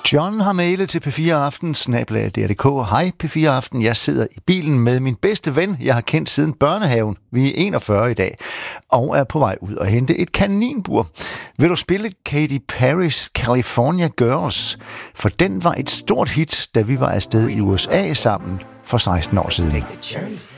John har mailet til P4 Aften, @DRDK. Hej P4 Aften, jeg sidder i bilen med min bedste ven, jeg har kendt siden børnehaven. Vi er 41 i dag, og er på vej ud og hente et kaninbur. Vil du spille Katy Perry's California Girls? For den var et stort hit, da vi var afsted i USA sammen for 16 år siden.